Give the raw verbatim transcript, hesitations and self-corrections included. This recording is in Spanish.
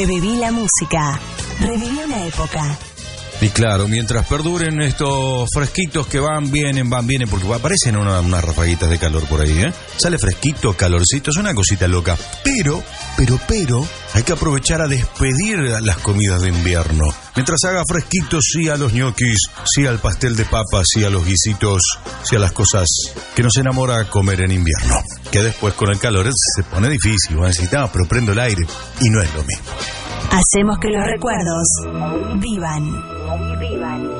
Reviví la música. Reviví una época. Y claro, mientras perduren estos fresquitos que van, vienen, van, vienen, porque aparecen una, unas rafaguitas de calor por ahí, ¿eh? Sale fresquito, calorcito, es una cosita loca. Pero, pero, pero, hay que aprovechar a despedir las comidas de invierno. Mientras haga fresquito, sí a los ñoquis, sí al pastel de papas, sí a los guisitos, sí a las cosas que nos enamora comer en invierno. Que después con el calor se pone difícil, van a decir, ah, pero prendo el aire, y no es lo mismo. Hacemos que los recuerdos vivan. Vivan.